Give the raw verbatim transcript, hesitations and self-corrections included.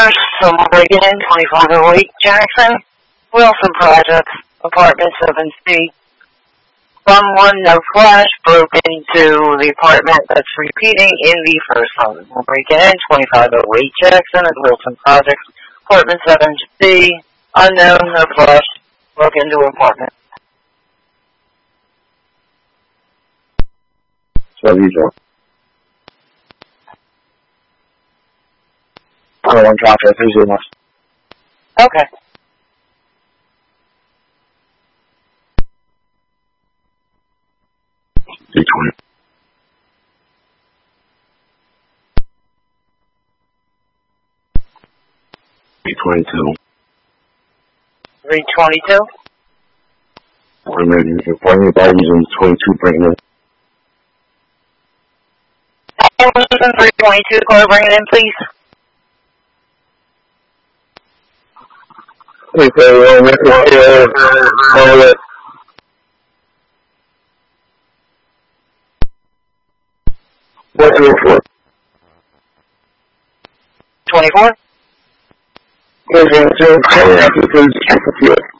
first, someone breaking in, twenty-five oh eight Jackson, Wilson Projects, apartment seven C. Someone, no flash, broke into the apartment that's repeating in the first home. We'll break it in, twenty-five oh eight Jackson at Wilson Projects, apartment seven C. Unknown, no flash, broke into apartment. What you doing? I don't want traffic, who's in us? Okay. three twenty. three twenty-two. three twenty-two? One minute, if anybody's in twenty-two, bring it in. three twenty-two, call bring it in, please. Okay, one minute, one minute, one minute. What's your for? twenty-four? Yes, I'm sorry, please check with you.